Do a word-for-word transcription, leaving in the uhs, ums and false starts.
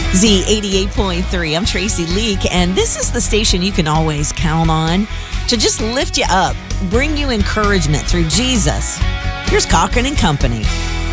Z eighty-eight point three. I'm Tracy Leak, and this is the station you can always count on to just lift you up, bring you encouragement through Jesus. Here's Cochran and Company.